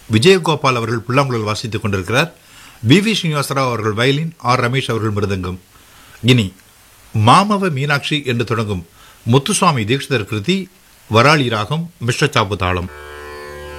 விஜயகோபால் அவர்கள் புல்லாங்குழல் வாசித்துக் கொண்டிருக்கிறார். வி ஸ்ரீனிவாசராவ் அவர்கள் வயலின், ஆர் ரமேஷ் அவர்கள் மிருதங்கம். இனி மாமவ மீனாட்சி என்று தொடங்கும் முத்துசுவாமி தீட்சிதர் கிருதி வராளி ராகம் மிஸ்ர சாப்பு தாளம்.